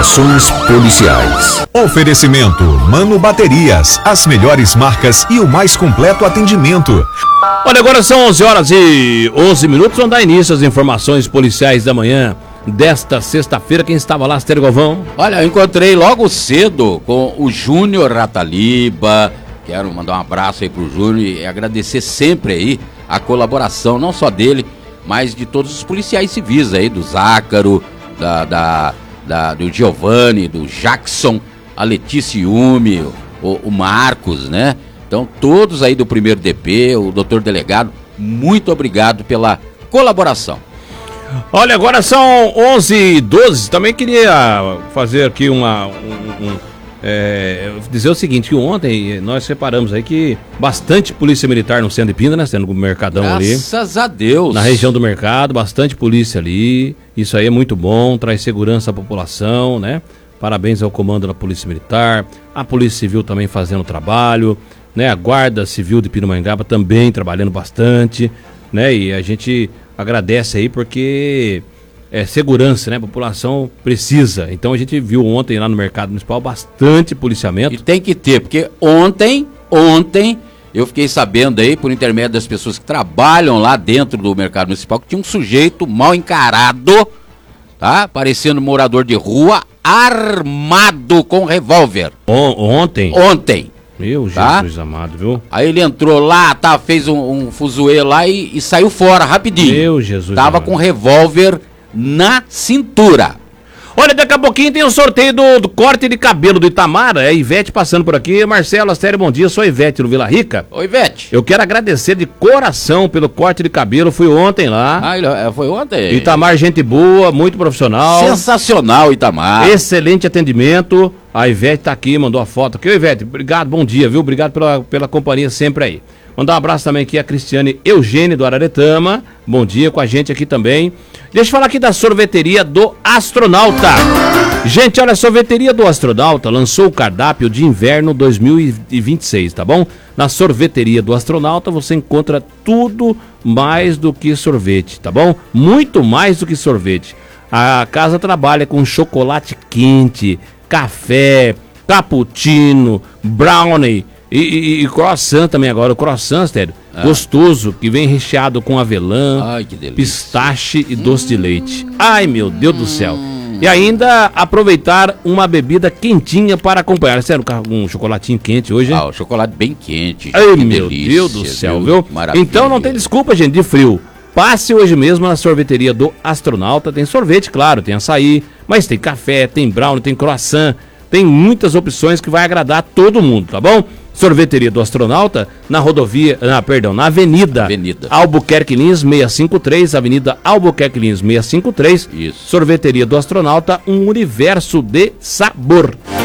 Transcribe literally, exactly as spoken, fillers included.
Informações policiais. Oferecimento Mano Baterias, as melhores marcas e o mais completo atendimento. Olha, agora são onze horas e onze minutos, vamos dar início às informações policiais da manhã desta sexta-feira. Quem estava lá, Astério Galvão? Olha, eu encontrei logo cedo com o Júnior Rataliba. Quero mandar um abraço aí pro Júnior e agradecer sempre aí a colaboração, não só dele, mas de todos os policiais civis aí, do Zácaro, da, da, da, do Giovanni, do Jackson, a Letícia Yumi, o, o Marcos, né? Então, todos aí do primeiro D P, o doutor delegado, muito obrigado pela colaboração. Olha, agora são onze e doze, também queria fazer aqui uma... Um, um, é, dizer o seguinte, que ontem nós separamos aí que bastante polícia militar no centro de Pinda, né, sendo no Mercadão Graças ali. Graças a Deus. Na região do mercado, bastante polícia ali, isso aí é muito bom, traz segurança à população, né? Parabéns ao comando da Polícia Militar, a Polícia Civil também fazendo o trabalho, né? A Guarda Civil de Pindamonhangaba também trabalhando bastante, né? E a gente agradece aí porque é segurança, né? A população precisa. Então a gente viu ontem lá no Mercado Municipal bastante policiamento. E tem que ter, porque ontem, ontem, eu fiquei sabendo aí, por intermédio das pessoas que trabalham lá dentro do Mercado Municipal, que tinha um sujeito mal encarado, tá? Parecendo morador de rua, armado com revólver. On- ontem? Ontem. Meu tá? Jesus amado, viu? Aí ele entrou lá, tá, fez um, um fuzuê lá e, e saiu fora rapidinho. Meu Jesus Tava amado. com revólver na cintura. Olha, daqui a pouquinho tem o sorteio do, do corte de cabelo do Itamar. É a Ivete passando por aqui. Marcelo, Astério, bom dia. Eu sou a Ivete do Vila Rica. Oi, Ivete. Eu quero agradecer de coração pelo corte de cabelo. Fui ontem lá. Ah, ele- foi ontem? Itamar, gente boa, muito profissional. Sensacional, Itamar. Excelente atendimento. A Ivete tá aqui, mandou a foto aqui. Ô, Ivete, obrigado, bom dia, viu? Obrigado pela, pela companhia sempre aí. Mandar um abraço também aqui a Cristiane Eugênio do Araretama. Bom dia com a gente aqui também. Deixa eu falar aqui da sorveteria do Astronauta. Gente, olha, a sorveteria do Astronauta lançou o cardápio de inverno dois mil e vinte e seis, tá bom? Na sorveteria do Astronauta você encontra tudo mais do que sorvete, tá bom? Muito mais do que sorvete. A casa trabalha com chocolate quente, café, cappuccino, brownie e, e, e croissant também agora. O croissant, sério, ah. gostoso, que vem recheado com avelã, Ai, que delícia. pistache e doce de leite. Ai, meu Deus do céu. E ainda aproveitar uma bebida quentinha para acompanhar. Sério, um chocolatinho quente hoje, hein? Ah, o chocolate bem quente. Ai, que meu delícia, Deus do céu, viu? Maravilha. Então não tem desculpa, gente, de frio. Passe hoje mesmo na sorveteria do Astronauta. Tem sorvete, claro, tem açaí, mas tem café, tem brownie, tem croissant. Tem muitas opções que vai agradar todo mundo, tá bom? Sorveteria do Astronauta, na rodovia, ah, perdão, na Avenida, Avenida. Albuquerque Lins seiscentos e cinquenta e três, Avenida Albuquerque Lins seiscentos e cinquenta e três. Isso. Sorveteria do Astronauta, um universo de sabor.